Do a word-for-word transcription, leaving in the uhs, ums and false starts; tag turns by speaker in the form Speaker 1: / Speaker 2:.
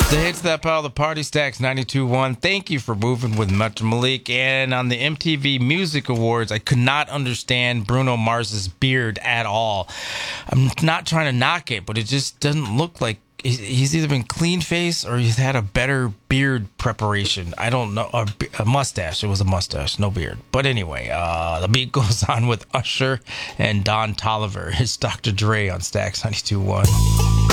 Speaker 1: The hits that pile the party stacks ninety-two point one. Thank you for moving with Metro Malik. And on the M T V Music Awards, I could not understand Bruno Mars's beard at all. I'm not trying to knock it, but it just doesn't look like he's either been clean face or he's had a better beard preparation. I don't know. A, a mustache. It was a mustache, no beard. But anyway, uh, the beat goes on with Usher and Don Toliver. It's Doctor Dre on Stacks ninety-two point one.